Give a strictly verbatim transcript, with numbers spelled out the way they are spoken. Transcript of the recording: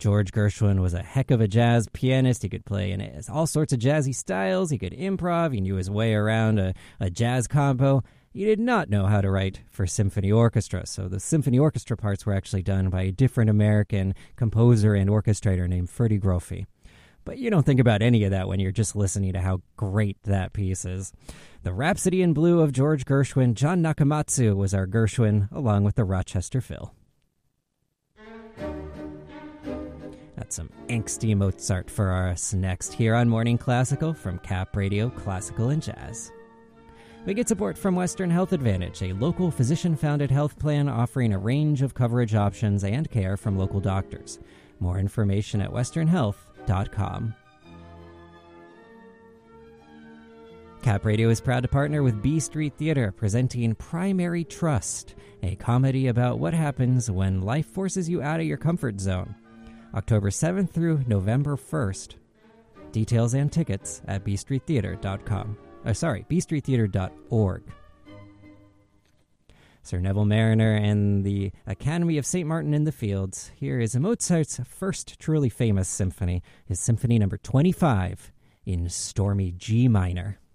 George Gershwin was a heck of a jazz pianist. He could play in all sorts of jazzy styles. He could improv. He knew his way around a, a jazz combo. He did not know how to write for symphony orchestra, so the symphony orchestra parts were actually done by a different American composer and orchestrator named Ferdy Groffi. But you don't think about any of that when you're just listening to how great that piece is. The Rhapsody in Blue of George Gershwin, John Nakamatsu was our Gershwin, along with the Rochester Phil. That's some angsty Mozart for us next here on Morning Classical from Cap Radio Classical and Jazz. We get support from Western Health Advantage, a local physician-founded health plan offering a range of coverage options and care from local doctors. More information at western health dot com. Cap Radio is proud to partner with B Street Theater, presenting Primary Trust, a comedy about what happens when life forces you out of your comfort zone. October seventh through November first. Details and tickets at b street theater dot com. Oh, sorry, b street theater dot org. Sir Neville Mariner and the Academy of Saint Martin in the Fields. Here is Mozart's first truly famous symphony, his Symphony Number twenty-five in Stormy G minor.